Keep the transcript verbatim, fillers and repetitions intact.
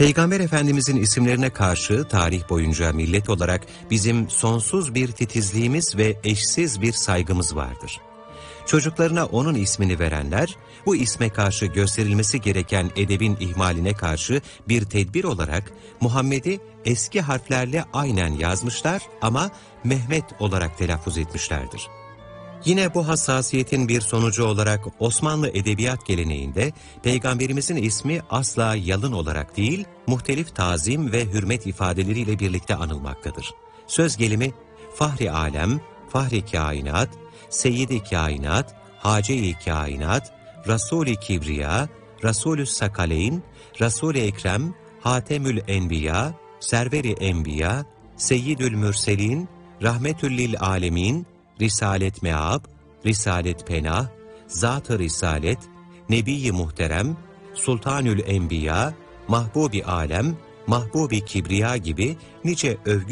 Peygamber Efendimizin isimlerine karşı tarih boyunca millet olarak bizim sonsuz bir titizliğimiz ve eşsiz bir saygımız vardır. Çocuklarına onun ismini verenler, bu isme karşı gösterilmesi gereken edebin ihmaline karşı bir tedbir olarak Muhammed'i eski harflerle aynen yazmışlar ama Mehmet olarak telaffuz etmişlerdir. Yine bu hassasiyetin bir sonucu olarak Osmanlı edebiyat geleneğinde Peygamberimizin ismi asla yalın olarak değil, muhtelif tazim ve hürmet ifadeleriyle birlikte anılmaktadır. Söz gelimi Fahri Alem, Fahri Kainat, Seyyid-i Kainat, Hace-i Kainat, Resul-i Kibriya, Resul-ü Sakaleyn, Resul-i Ekrem, Hatemül Enbiya, Server-i Enbiya, Seyyidül Mürselin, Rahmetüllil Alemin, Risalet Meab, Risalet Penah, Zat-ı Risalet, Nebi-i Muhterem, Sultanül Enbiya, Mahbub-i Alem, Mahbub-i Kibriya gibi nice övgü